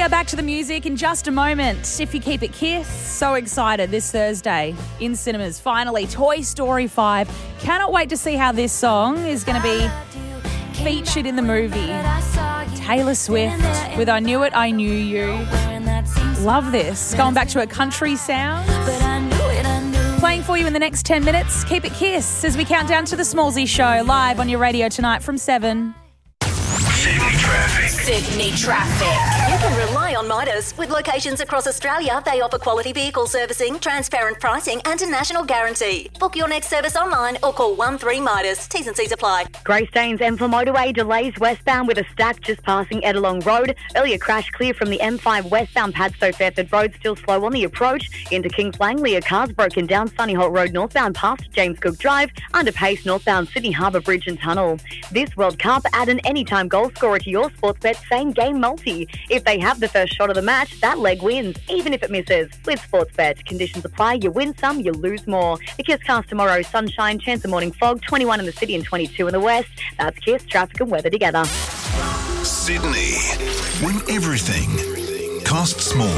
back to the music in just a moment. If you keep it Kiss, so excited this Thursday in cinemas. Finally, Toy Story 5. Cannot wait to see how this song is going to be featured in the movie. Taylor Swift with I Knew It, I Knew You. Love this. Going back to a country sound. Playing for you in the next 10 minutes. Keep it Kiss as we count down to the Smallsy Show live on your radio tonight from 7. Sydney traffic. Sydney traffic. You can rely on Midas. With locations across Australia, they offer quality vehicle servicing, transparent pricing and a national guarantee. Book your next service online or call 13 Midas. T's and C's apply. Greystanes M4 motorway delays westbound with a stack just passing Edelong Road. Earlier crash clear from the M5 westbound Padstow Fairford Road, still slow on the approach. Into Kings Langley, a car's broken down Sunny Holt Road northbound past James Cook Drive. Under pace northbound Sydney Harbour Bridge and Tunnel. This World Cup, add an anytime goal scorer to your Sportsbet same game multi. If they have the first shot of the match, that leg wins, even if it misses. With Sportsbet, conditions apply. You win some, you lose more. The Kiss cast tomorrow, sunshine, chance of morning fog, 21 in the city and 22 in the west. That's Kiss, traffic and weather together. Sydney, when everything costs more.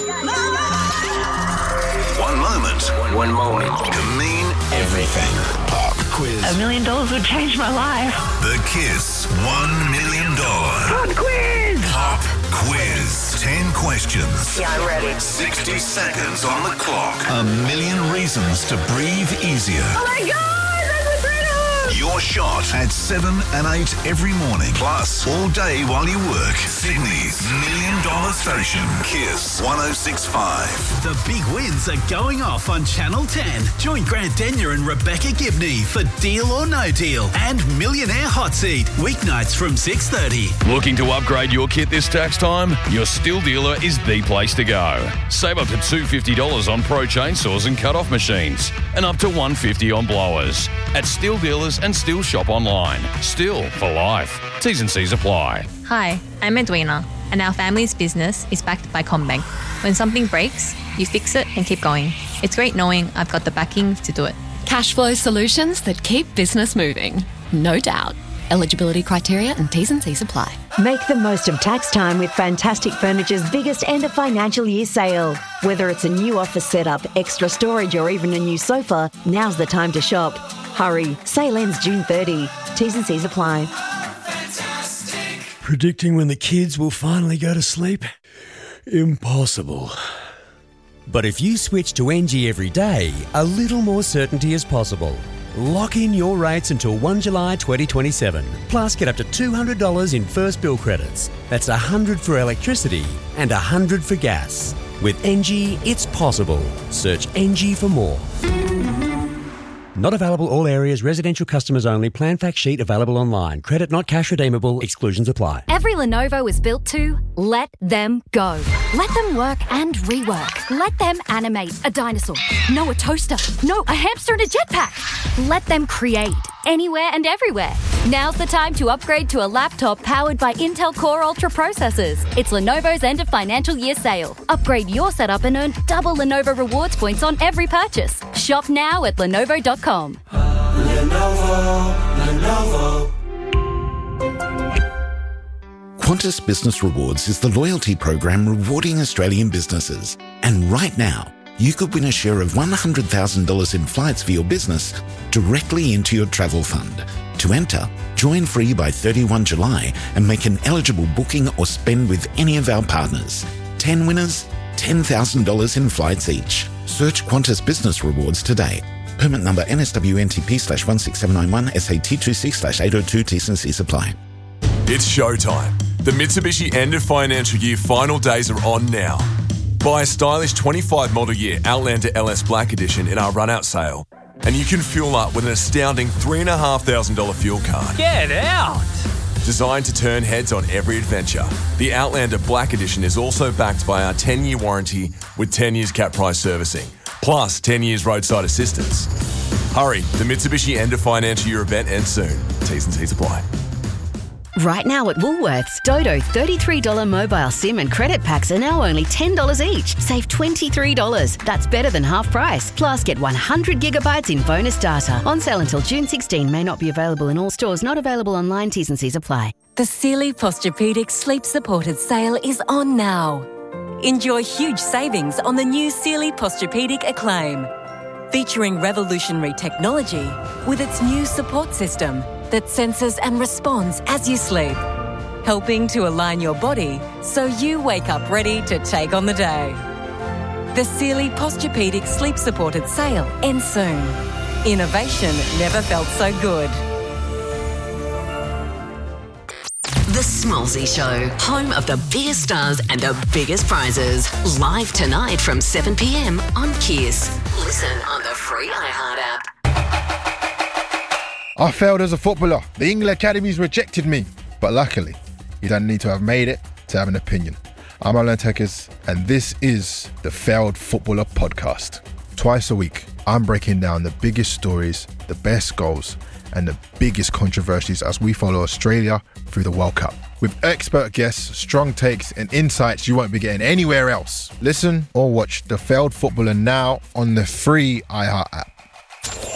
One moment can mean everything. Pop quiz. $1 million would change my life. The Kiss $1 million Pop quiz. Pop quiz. 10 questions. Yeah, I'm ready. 60 seconds on the clock. 1 million reasons to breathe easier. Oh my God, that's a freedom. Your shot at 7 and 8 every morning. Plus, all day while you work. Sydney's $1 million station. Kiss 106.5. The big wins are going off on Channel 10. Join Grant Denyer and Rebecca Gibney for Deal or No Deal and Millionaire Hot Seat, weeknights from 6:30. Looking to upgrade your kit this tax time? Your Stihl dealer is the place to go. Save up to $250 on Pro chainsaws and cut-off machines and up to $150 on blowers. At Stihl dealers and Stihl shop online. Stihl for life. T's and C's apply. Hi, I'm Edwina, and our family's business is backed by CommBank. When something breaks, you fix it and keep going. It's great knowing I've got the backing to do it. Cash flow solutions that keep business moving. No doubt. Eligibility criteria and T's and C's apply. Make the most of tax time with Fantastic Furniture's biggest end of financial year sale. Whether it's a new office setup, extra storage or even a new sofa, now's the time to shop. Hurry, sale ends June 30. T's and C's apply. Predicting when the kids will finally go to sleep? Impossible. But if you switch to NG every day, a little more certainty is possible. Lock in your rates until 1 July 2027. Plus, get up to $200 in first bill credits. That's $100 for electricity and $100 for gas. With NG, it's possible. Search NG for more. Not available all areas, residential customers only. Plan fact sheet available online. Credit not cash redeemable. Exclusions apply. Every Lenovo is built to let them go. Let them work and rework. Let them animate a dinosaur. No, a toaster. No, a hamster and a jetpack. Let them create anywhere and everywhere. Now's the time to upgrade to a laptop powered by Intel Core Ultra processors. It's Lenovo's end of financial year sale. Upgrade your setup and earn double Lenovo rewards points on every purchase. Shop now at Lenovo.com. Lenovo. Qantas Business Rewards is the loyalty program rewarding Australian businesses. And right now, you could win a share of $100,000 in flights for your business directly into your travel fund. To enter, join free by 31 July and make an eligible booking or spend with any of our partners. 10 winners, $10,000 in flights each. Search Qantas Business Rewards today. Permit number NSWNTP/16791 SAT26/802 T&Cs apply. It's showtime. The Mitsubishi end of financial year final days are on now. Buy a stylish 25 model year Outlander LS Black Edition in our run-out sale, and you can fuel up with an astounding $3,500 fuel card. Get out! Designed to turn heads on every adventure, the Outlander Black Edition is also backed by our 10-year warranty with 10 years cap price servicing, plus 10 years roadside assistance. Hurry, the Mitsubishi end of financial year event ends soon. T's and C's apply. Right now at Woolworths, Dodo $33 mobile SIM and credit packs are now only $10 each. Save $23. That's better than half price. Plus, get 100 gigabytes in bonus data. On sale until June 16. May not be available in all stores. Not available online. T's and C's apply. The Sealy Posturepedic Sleep Supported sale is on now. Enjoy huge savings on the new Sealy Posturepedic Acclaim. Featuring revolutionary technology with its new support system that senses and responds as you sleep, helping to align your body so you wake up ready to take on the day. The Sealy Posturepedic Sleep Supported sale ends soon. Innovation never felt so good. The Smallsy Show, home of the biggest stars and the biggest prizes. Live tonight from 7 p.m. on Kiss. Listen on the free iHeart app. I failed as a footballer. The England Academies rejected me. But luckily, you don't need to have made it to have an opinion. I'm Alan Tekers, and this is the Failed Footballer Podcast. Twice a week, I'm breaking down the biggest stories, the best goals, and the biggest controversies as we follow Australia through the World Cup. With expert guests, strong takes, and insights you won't be getting anywhere else. Listen or watch The Failed Footballer now on the free iHeart app.